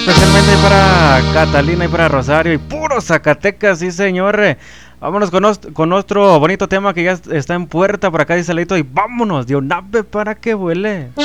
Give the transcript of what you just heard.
Especialmente para Catalina y para Rosario y puro Zacatecas, sí señor. Vámonos con otro bonito tema que ya está en puerta por acá, dice Leito, y vámonos de un ave para que vuele.